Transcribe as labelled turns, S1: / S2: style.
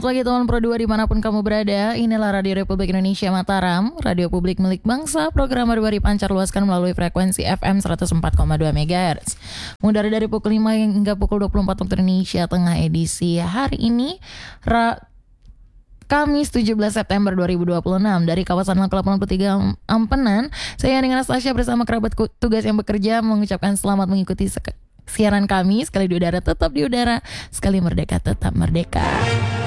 S1: Pagi teman Pro 2 dimanapun kamu berada, inilah Radio Republik Indonesia Mataram, radio publik milik bangsa, program baru dipancar luaskan melalui frekuensi FM 104,2 MHz. Mengudara dari pukul 5 hingga pukul 24 waktu Indonesia Tengah edisi hari ini, Kamis 17 September 2026 dari kawasan Langkal 83 Ampenan. Saya dengan Anastasia bersama kerabat tugas yang bekerja mengucapkan selamat mengikuti siaran kami. Sekali di udara tetap di udara, sekali merdeka tetap merdeka.